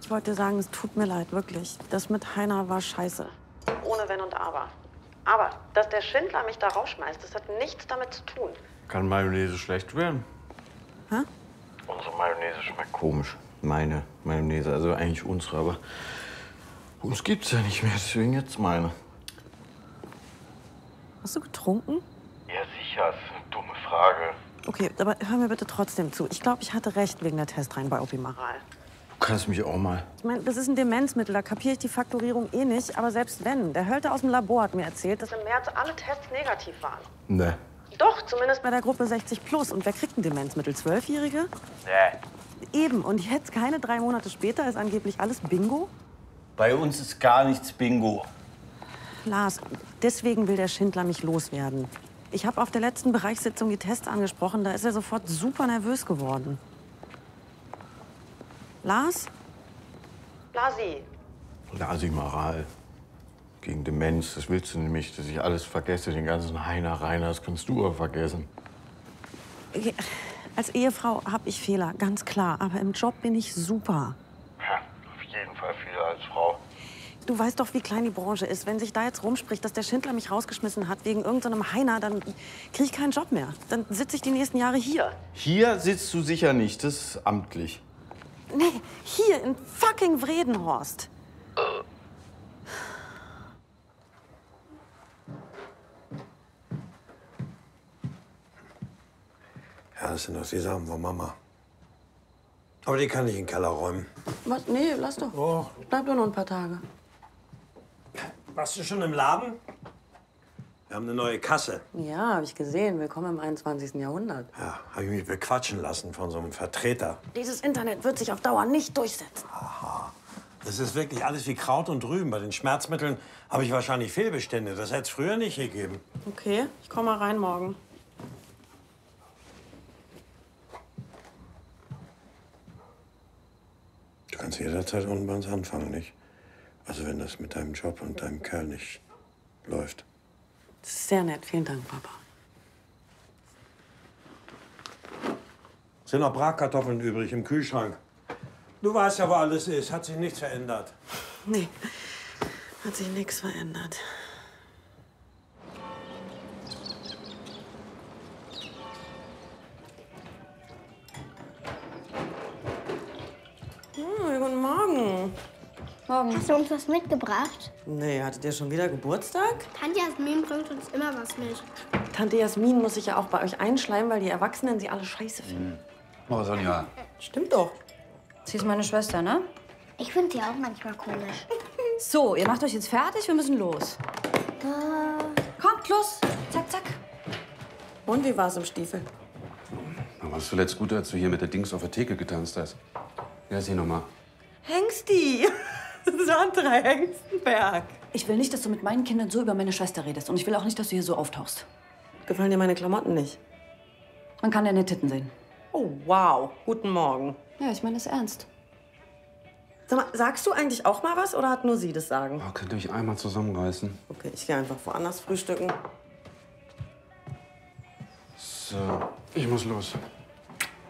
Ich wollte dir sagen, es tut mir leid, wirklich. Das mit Heiner war scheiße. Ohne Wenn und Aber. Aber, dass der Schindler mich da rausschmeißt, das hat nichts damit zu tun. Kann Mayonnaise schlecht werden? Hä? Unsere Mayonnaise schmeckt komisch. Meine Mayonnaise, also eigentlich unsere, aber uns gibt's ja nicht mehr, deswegen jetzt meine. Hast du getrunken? Ja, sicher, ist eine dumme Frage. Okay, aber hör mir bitte trotzdem zu. Ich glaube, ich hatte recht wegen der Testreihen bei Opimaral. Du kannst mich auch mal. Ich meine, das ist ein Demenzmittel, da kapiere ich die Faktorierung eh nicht. Aber selbst wenn, der Hölte aus dem Labor hat mir erzählt, dass im März alle Tests negativ waren. Ne. Doch, zumindest bei der Gruppe 60 plus. Und wer kriegt ein Demenzmittel? 12-Jährige? Nee. Eben. Und jetzt, keine 3 Monate später, ist angeblich alles Bingo? Bei uns ist gar nichts Bingo. Lars, deswegen will der Schindler mich loswerden. Ich habe auf der letzten Bereichssitzung die Tests angesprochen. Da ist er sofort super nervös geworden. Lars? Lasi. Lasimaral. Gegen Demenz, das willst du nämlich, dass ich alles vergesse, den ganzen Heiner, Rainer, das kannst du auch vergessen. Okay. Als Ehefrau habe ich Fehler, ganz klar. Aber im Job bin ich super. Ja, auf jeden Fall Fehler als Frau. Du weißt doch, wie klein die Branche ist. Wenn sich da jetzt rumspricht, dass der Schindler mich rausgeschmissen hat wegen irgendeinem Heiner, dann kriege ich keinen Job mehr. Dann sitze ich die nächsten Jahre hier. Hier sitzt du sicher nicht, das ist amtlich. Nee, hier in fucking Vredenhorst. Ja, das sind doch die Sachen von Mama. Aber die kann ich in den Keller räumen. Was? Nee, lass doch. Oh. Bleib doch noch ein paar Tage. Warst du schon im Laden? Wir haben eine neue Kasse. Ja, habe ich gesehen. Willkommen im 21. Jahrhundert. Ja, habe ich mich bequatschen lassen von so einem Vertreter. Dieses Internet wird sich auf Dauer nicht durchsetzen. Das ist wirklich alles wie Kraut und Rüben. Bei den Schmerzmitteln habe ich wahrscheinlich Fehlbestände. Das hätte es früher nicht gegeben. Okay, ich komme mal rein morgen. Du kannst jederzeit unten bei uns anfangen, nicht? Also wenn das mit deinem Job und deinem Kerl nicht läuft. Das ist sehr nett. Vielen Dank, Papa. Sind noch Bratkartoffeln übrig im Kühlschrank. Du weißt ja, wo alles ist. Hat sich nichts verändert. Nee, hat sich nichts verändert. Guten Morgen. Morgen. Hast du uns was mitgebracht? Nee, hattet ihr schon wieder Geburtstag? Tante Jasmin bringt uns immer was mit. Tante Jasmin muss sich ja auch bei euch einschleimen, weil die Erwachsenen sie alle scheiße finden. Oh, Sonja. Stimmt doch. Sie ist meine Schwester, ne? Ich finde sie auch manchmal komisch. So, ihr macht euch jetzt fertig, wir müssen los. Kommt, los. Zack, zack. Und wie war's im Stiefel? Da warst du zuletzt gut, als du hier mit der Dings auf der Theke getanzt hast. Ja, sieh noch mal. Hengsti. Sandra Hengstenberg. Ich will nicht, dass du mit meinen Kindern so über meine Schwester redest. Und ich will auch nicht, dass du hier so auftauchst. Gefallen dir meine Klamotten nicht? Man kann deine Titten sehen. Oh, wow. Guten Morgen. Ja, ich meine das ernst. Sag mal, sagst du eigentlich auch mal was oder hat nur sie das Sagen? Oh, könnt ihr euch einmal zusammenreißen? Okay, ich gehe einfach woanders frühstücken. So, ich muss los.